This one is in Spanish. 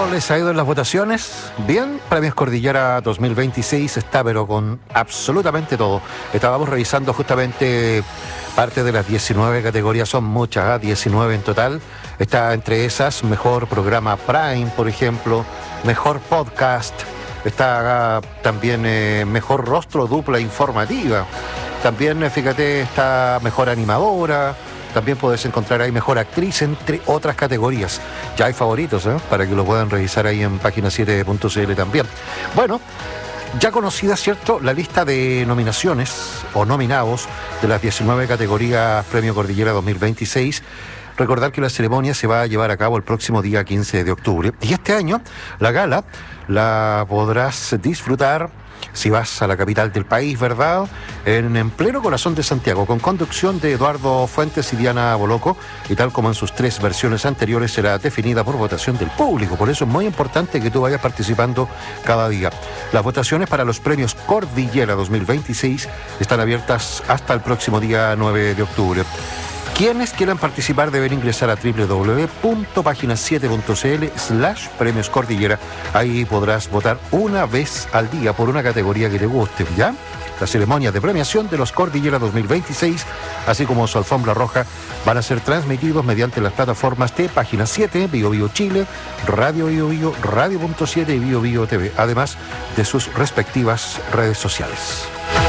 tal les ha ido en las votaciones? Bien, Premios Cordillera 2026 está pero con absolutamente todo. Estábamos revisando justamente parte de las 19 categorías, son muchas, 19 en total. Está entre esas Mejor Programa Prime, por ejemplo, Mejor Podcast, está también Mejor Rostro Dupla Informativa, también fíjate está Mejor Animadora. También puedes encontrar ahí Mejor Actriz, entre otras categorías. Ya hay favoritos, para que lo puedan revisar ahí en página7.cl también. Bueno, ya conocida, ¿cierto?, la lista de nominaciones o nominados de las 19 categorías Premio Cordillera 2026. Recordar que la ceremonia se va a llevar a cabo el próximo día 15 de octubre. Y este año la gala la podrás disfrutar si vas a la capital del país, ¿verdad?, en pleno corazón de Santiago, con conducción de Eduardo Fuentes y Diana Boloco, y tal como en sus 3 versiones anteriores será definida por votación del público. Por eso es muy importante que tú vayas participando cada día. Las votaciones para los premios Cordillera 2026 están abiertas hasta el próximo día 9 de octubre. Quienes quieran participar deben ingresar a www.pagina7.cl/Premios Cordillera. Ahí podrás votar una vez al día por una categoría que te guste, ¿ya? Las ceremonias de premiación de los Cordillera 2026, así como su alfombra roja, van a ser transmitidos mediante las plataformas de Página 7, Bio Bio Chile, Radio Bio Bio, Radio.7 y Bio Bio TV, además de sus respectivas redes sociales.